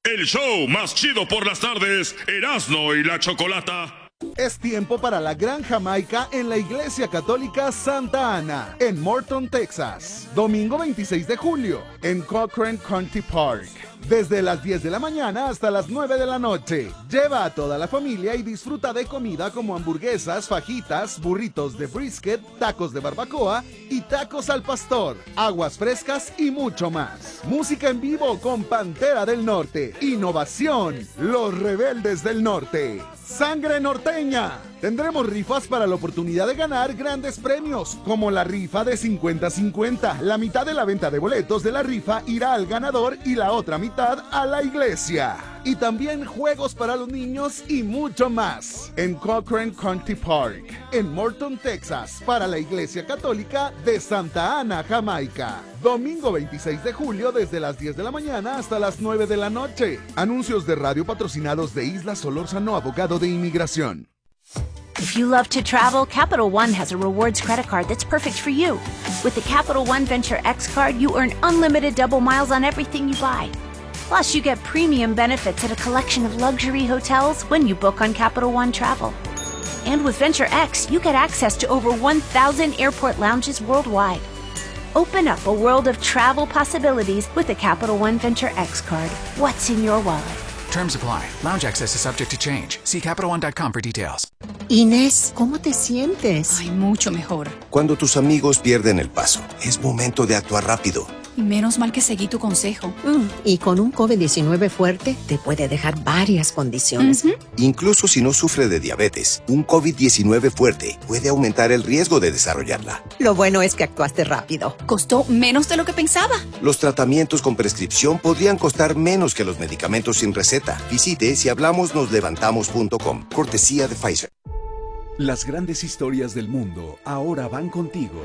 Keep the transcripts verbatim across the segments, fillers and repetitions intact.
El show más chido por las tardes, Erasmo y la Chocolata. Es tiempo para la Gran Jamaica en la Iglesia Católica Santa Ana, en Morton, Texas. Domingo veintiséis de julio, en Cochrane Country Park. Desde las diez de la mañana hasta las nueve de la noche. Lleva a toda la familia y disfruta de comida como hamburguesas, fajitas, burritos de brisket, tacos de barbacoa y tacos al pastor, aguas frescas y mucho más. Música en vivo con Pantera del Norte. Innovación, Los Rebeldes del Norte. Sangre Norteña. Tendremos rifas para la oportunidad de ganar grandes premios, como la rifa de cincuenta cincuenta. La mitad de la venta de boletos de la rifa irá al ganador y la otra mitad a la iglesia. Y también juegos para los niños y mucho más. En Cochrane Country Park, en Morton, Texas, para la Iglesia Católica de Santa Ana, Jamaica. Domingo veintiséis de julio desde las diez de la mañana hasta las nueve de la noche. Anuncios de radio patrocinados de Isla Solórzano, abogado de inmigración. If you love to travel, Capital One has a rewards credit card that's perfect for you. With the Capital One Venture X card, you earn unlimited double miles on everything you buy. Plus, you get premium benefits at a collection of luxury hotels when you book on Capital One Travel. And with Venture X, you get access to over one thousand airport lounges worldwide. Open up a world of travel possibilities with the Capital One Venture X card. What's in your wallet? Terms apply. Lounge access is subject to change. See Capital One dot com for details. Inés, ¿cómo te sientes? Ay, mucho mejor. Cuando tus amigos pierden el paso, es momento de actuar rápido. Y menos mal que seguí tu consejo. Mm, y con un COVID diecinueve fuerte, te puede dejar varias condiciones. Uh-huh. Incluso si no sufre de diabetes, un COVID diecinueve fuerte puede aumentar el riesgo de desarrollarla. Lo bueno es que actuaste rápido. Costó menos de lo que pensaba. Los tratamientos con prescripción podrían costar menos que los medicamentos sin receta. Visite si hablamos nos levantamos punto com. Cortesía de Pfizer. Las grandes historias del mundo ahora van contigo.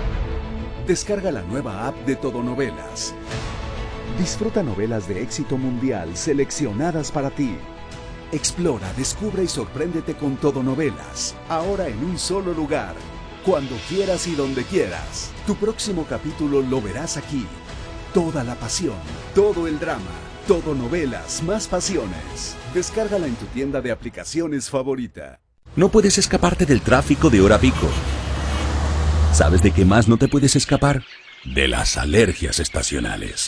Descarga la nueva app de Todonovelas. Disfruta novelas de éxito mundial seleccionadas para ti. Explora, descubre y sorpréndete con Todonovelas. Ahora en un solo lugar. Cuando quieras y donde quieras. Tu próximo capítulo lo verás aquí. Toda la pasión, todo el drama. Todonovelas, más pasiones. Descárgala en tu tienda de aplicaciones favorita. No puedes escaparte del tráfico de hora pico. ¿Sabes de qué más no te puedes escapar? De las alergias estacionales.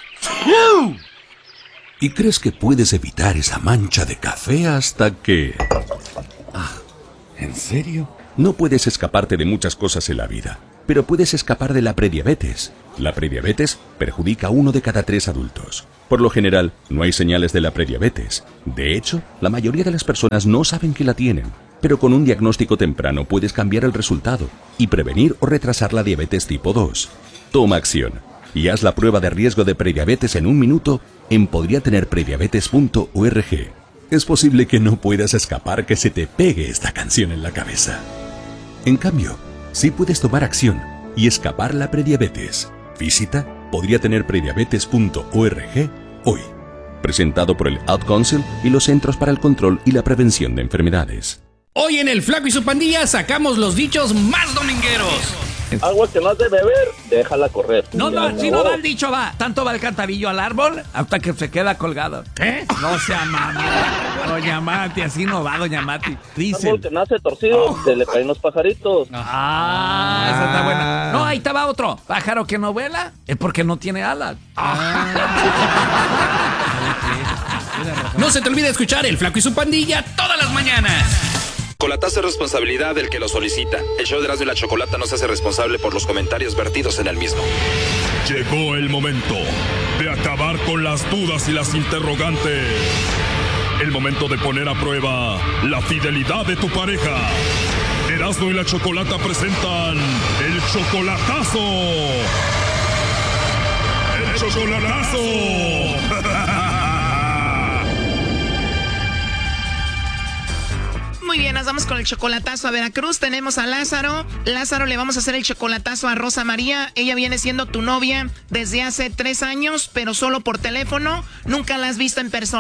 Y crees que puedes evitar esa mancha de café hasta que... Ah, ¿en serio? No puedes escaparte de muchas cosas en la vida, pero puedes escapar de la prediabetes. La prediabetes perjudica a uno de cada tres adultos. Por lo general, no hay señales de la prediabetes. De hecho, la mayoría de las personas no saben que la tienen. Pero con un diagnóstico temprano puedes cambiar el resultado y prevenir o retrasar la diabetes tipo dos. Toma acción y haz la prueba de riesgo de prediabetes en un minuto en podría tener prediabetes punto org. Es posible que no puedas escapar que se te pegue esta canción en la cabeza. En cambio, sí puedes tomar acción y escapar la prediabetes. Visita podría tener prediabetes punto org hoy. Presentado por el Ad Council y los Centros para el Control y la Prevención de Enfermedades. Hoy en El Flaco y su pandilla sacamos los dichos más domingueros. Agua que no has de beber, déjala correr. No, no, si no va el dicho, va. Tanto va el cantarillo al árbol hasta que se queda colgado. ¿Eh? No sea mamá. Doña Mati, así no va, Doña Mati. Dice. Árbol que nace torcido, oh. Se le caen los pajaritos. Ah, esa está buena. No, ahí estaba otro. Pájaro que no vuela es porque no tiene alas. Ah. No se te olvide escuchar El Flaco y su pandilla todas las mañanas. Chocolatazo es responsabilidad del que lo solicita. El show de Erasmo y la Chocolata no se hace responsable por los comentarios vertidos en el mismo. Llegó el momento de acabar con las dudas y las interrogantes. El momento de poner a prueba la fidelidad de tu pareja. Erasmo y la Chocolata presentan el chocolatazo. ¡El chocolatazo! Muy bien, nos vamos con el chocolatazo a Veracruz. Tenemos a Lázaro. Lázaro, le vamos a hacer el chocolatazo a Rosa María. Ella viene siendo tu novia desde hace tres años, pero solo por teléfono. Nunca la has visto en persona.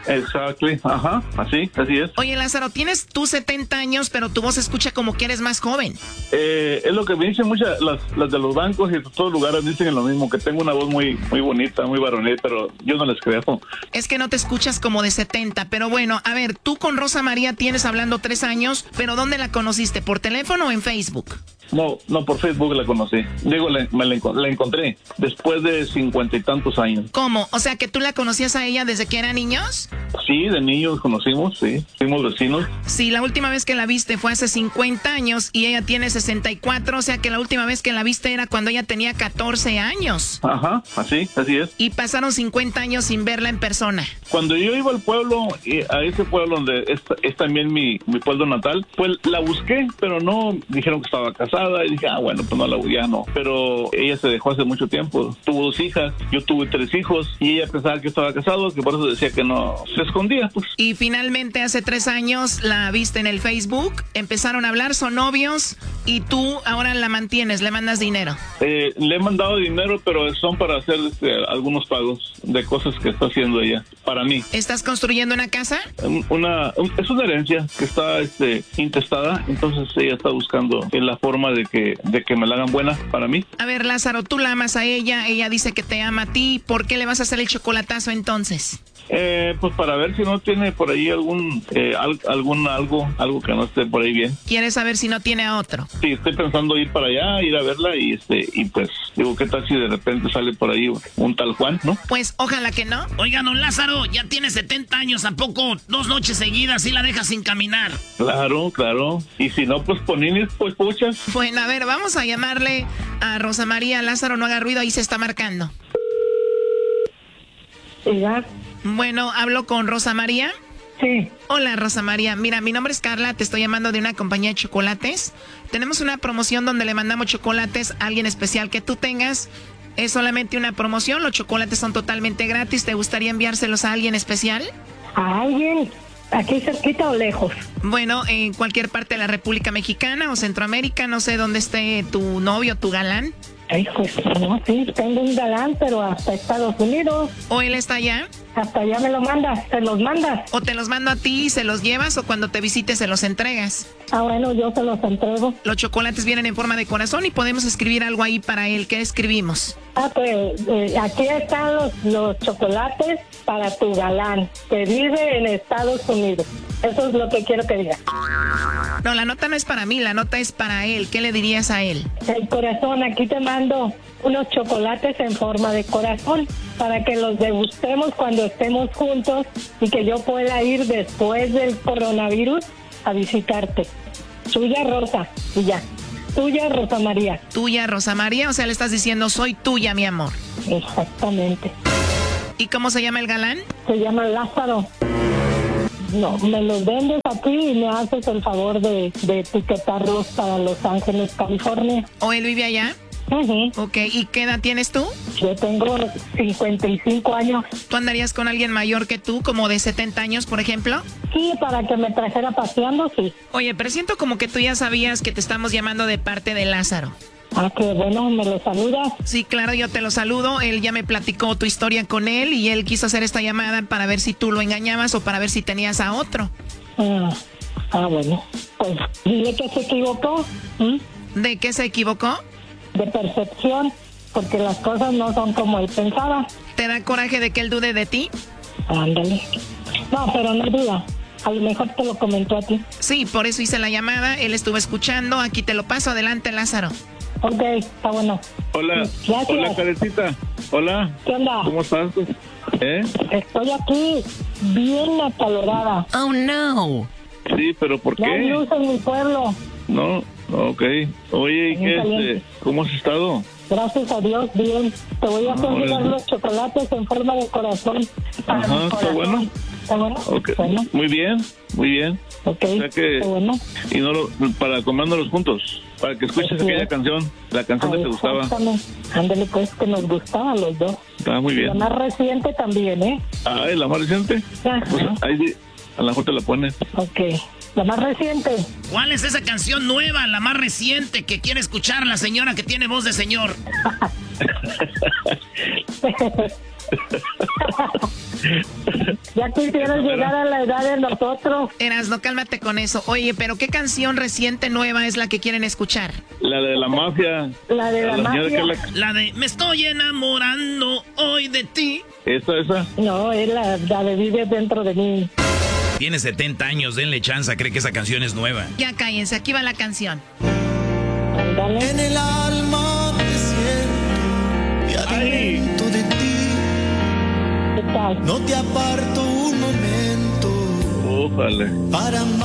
Exactly, ajá, así, así es. Oye, Lázaro, tienes tú setenta años, pero tu voz se escucha como que eres más joven. Eh, es lo que me dicen muchas, las, las de los bancos y de todos lugares dicen lo mismo, que tengo una voz muy, muy bonita, muy varonil, pero yo no les creo. Es que no te escuchas como de setenta, pero bueno, a ver, tú con Rosa María tienes hablando tres años, pero ¿dónde la conociste? ¿Por teléfono o en Facebook? No, no, por Facebook la conocí. Digo, la, me la, la encontré después de cincuenta y tantos años. ¿Cómo? O sea, ¿que tú la conocías a ella desde que eran niños? Sí, de niños conocimos, sí. Fuimos vecinos. Sí, la última vez que la viste fue hace cincuenta años y ella tiene sesenta y cuatro, o sea que la última vez que la viste era cuando ella tenía catorce años. Ajá, así, así es. Y pasaron cincuenta años sin verla en persona. Cuando yo iba al pueblo, a ese pueblo donde es, es también mi, mi pueblo natal, pues la busqué, pero no, dijeron que estaba casada. Y dije, ah, bueno, pues no la voy, ya no. Pero ella se dejó hace mucho tiempo. Tuvo dos hijas, yo tuve tres hijos y ella pensaba que estaba casado, que por eso decía que no, se escondía, pues. Y finalmente hace tres años la viste en el Facebook, empezaron a hablar, son novios y tú ahora la mantienes, le mandas dinero. Eh, le he mandado dinero, pero son para hacer este, algunos pagos de cosas que está haciendo ella, para mí. ¿Estás construyendo una casa? Una, es una herencia que está este, intestada, entonces ella está buscando la forma de que, de que me la hagan buena para mí. A ver, Lázaro, tú la amas a ella, ella dice que te ama a ti, ¿por qué le vas a hacer el chocolatazo entonces? Eh, pues para ver si no tiene por ahí algún, eh, al, algún algo, algo que no esté por ahí bien. ¿Quieres saber si no tiene a otro? Sí, estoy pensando ir para allá, ir a verla y este, y pues, digo, ¿qué tal si de repente sale por ahí un tal Juan, no? Pues ojalá que no. Oiga, don Lázaro, ya tiene setenta años, ¿a poco dos noches seguidas y la deja sin caminar? Claro, claro. Y si no, pues ponines, pues puchas. Bueno, a ver, vamos a llamarle a Rosa María. Lázaro, no haga ruido, ahí se está marcando. ¿Ya? Bueno, ¿hablo con Rosa María? Sí. Hola, Rosa María. Mira, mi nombre es Carla, te estoy llamando de una compañía de chocolates. Tenemos una promoción donde le mandamos chocolates a alguien especial que tú tengas. Es solamente una promoción, los chocolates son totalmente gratis. ¿Te gustaría enviárselos a alguien especial? ¿A alguien? ¿Aquí cerquita o lejos? Bueno, en cualquier parte de la República Mexicana o Centroamérica, no sé dónde esté tu novio, tu galán. Ay, pues no, sí, tengo un galán, pero hasta Estados Unidos. ¿O él está allá? Hasta allá me lo mandas, te los mandas. ¿O te los mando a ti y se los llevas o cuando te visites se los entregas? Ah, bueno, yo se los entrego. Los chocolates vienen en forma de corazón y podemos escribir algo ahí para él. ¿Qué escribimos? Ah, pues eh, aquí están los, los chocolates para tu galán, que vive en Estados Unidos. Eso es lo que quiero que diga. No, la nota no es para mí, la nota es para él. ¿Qué le dirías a él? El corazón, aquí te mando unos chocolates en forma de corazón para que los degustemos cuando estemos juntos y que yo pueda ir después del coronavirus a visitarte. Tuya, Rosa, y ya. Tuya, Rosa María. Tuya, Rosa María, o sea, le estás diciendo, soy tuya, mi amor. Exactamente. ¿Y cómo se llama el galán? Se llama Lázaro. No, me los vendes a ti y me haces el favor de, de etiquetarlos para Los Ángeles, California. ¿O él vive allá? Uh-huh. Ok, ¿y qué edad tienes tú? Yo tengo cincuenta y cinco años. ¿Tú andarías con alguien mayor que tú, como de setenta años, por ejemplo? Sí, para que me trajera paseando, sí. Oye, pero siento como que tú ya sabías que te estamos llamando de parte de Lázaro. Ah, qué bueno, ¿me lo saludas? Sí, claro, yo te lo saludo. Él ya me platicó tu historia con él y él quiso hacer esta llamada para ver si tú lo engañabas o para ver si tenías a otro. Ah, ah bueno, pues dile que se equivocó. ¿Mm? ¿De qué se equivocó? De percepción, porque las cosas no son como él pensaba. ¿Te da coraje de que él dude de ti? Ándale. No, pero no duda. A lo mejor te lo comentó a ti. Sí, por eso hice la llamada. Él estuvo escuchando. Aquí te lo paso. Adelante, Lázaro. Ok, está bueno. Hola. Gracias. Hola, Carecita. Hola. ¿Qué onda? ¿Cómo estás? ¿Eh? Estoy aquí bien acalorada. Oh, no. Sí, pero ¿por qué? No hay luz en mi pueblo. No, ok. Oye, ¿y qué este, cómo has estado? Gracias a Dios, bien. Te voy a hacer llegar los chocolates en forma de corazón. Ajá, ¿está bueno? ¿Está bueno? Okay. Bueno. Muy bien, muy bien. Ok, o sea que, está bueno. Y no lo, para comérnoslos juntos, para que escuches Así aquella es. canción, la canción que te gustaba. Ándale, pues, que nos gustaba a los dos. Está muy bien. La más reciente también, ¿eh? Ah, ¿la más reciente? Ajá. Pues ahí sí, a lo mejor te la pones. Ok. La más reciente. ¿Cuál es esa canción nueva, la más reciente que quiere escuchar la señora que tiene voz de señor? Ya quisieron llegar a la edad de nosotros. Erasno, cálmate con eso. Oye, pero ¿qué canción reciente nueva es la que quieren escuchar? La de la mafia. La de la, la mafia. La... la de Me estoy enamorando hoy de ti. ¿Esa, esa? No, es la, la de Vive dentro de mí. Tiene setenta años, denle chance, cree que esa canción es nueva. Ya cállense, aquí va la canción. Ándale. En el alma te siento y adentro de ti. ¿Qué tal? No te aparto un momento. Ójale. Para